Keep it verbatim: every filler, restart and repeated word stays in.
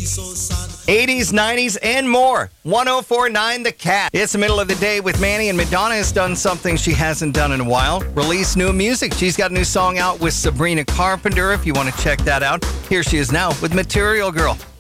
eighties, nineties, and more. one oh four point nine The Cat. It's the middle of the day with Manny, and Madonna has done something she hasn't done in a while. Released new music. She's got a new song out with Sabrina Carpenter, if you want to check that out. Here she is now with Material Girl.